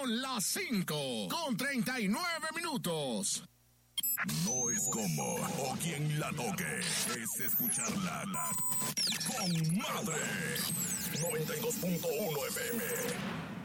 Son las 5:39. No es como o quien la toque, es escucharla con madre. 92.1 FM.